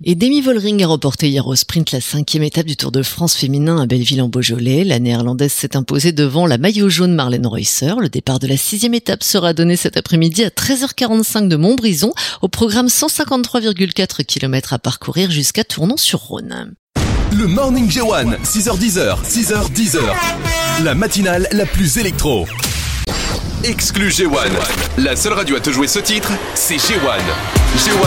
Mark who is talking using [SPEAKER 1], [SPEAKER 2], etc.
[SPEAKER 1] Et Demi Vollering a remporté hier au sprint la 5e étape du Tour de France féminin à Belleville en Beaujolais. La néerlandaise s'est imposée devant la maillot jaune Marlène Reusser. Le départ de la 6e étape sera donné cet après-midi à 13h45 de Montbrison. Au programme 153,4 km à parcourir jusqu'à Tournon-sur-Rhône.
[SPEAKER 2] Le Morning J1, 6h10, 6h10. La matinale la plus électro. Exclu J1. La seule radio à te jouer ce titre, c'est J1. J1.